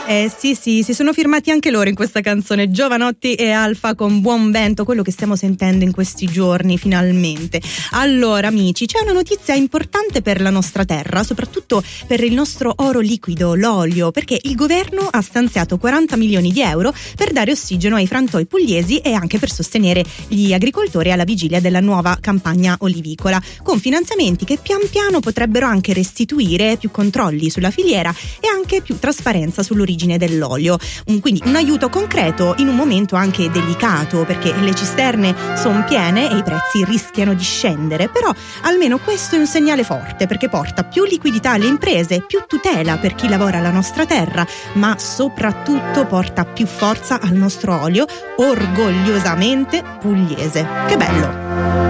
Sì, si sono firmati anche loro in questa canzone, Jovanotti e Alfa con Buon Vento, quello che stiamo sentendo in questi giorni finalmente. Allora amici, c'è una notizia importante per la nostra terra, soprattutto per il nostro oro liquido, l'olio, perché il governo ha stanziato 40 milioni di euro per dare ossigeno ai frantoi pugliesi e anche per sostenere gli agricoltori alla vigilia della nuova campagna olivicola, con finanziamenti che pian piano potrebbero anche restituire più controlli sulla filiera e anche più trasparenza sull'origine dell'olio. Quindi un aiuto concreto in un momento anche delicato, perché le cisterne sono piene e i prezzi rischiano di scendere, però almeno questo è un segnale forte, perché porta più liquidità alle imprese, più tutela per chi lavora la nostra terra, ma soprattutto porta più forza al nostro olio orgogliosamente pugliese. Che bello!